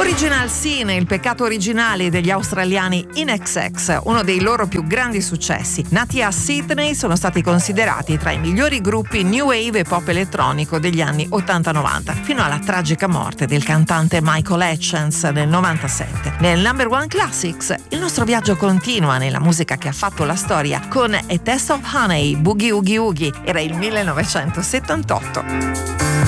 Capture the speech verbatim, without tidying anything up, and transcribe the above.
Original Sin, il peccato originale degli australiani In X X, uno dei loro più grandi successi. Nati a Sydney, sono stati considerati tra i migliori gruppi new wave e pop elettronico degli anni ottanta novanta, fino alla tragica morte del cantante Michael Hutchence nel novantasette. Nel Number One Classics, il nostro viaggio continua nella musica che ha fatto la storia con A Taste of Honey, Boogie Oogie Oogie, era il millenovecentosettantotto.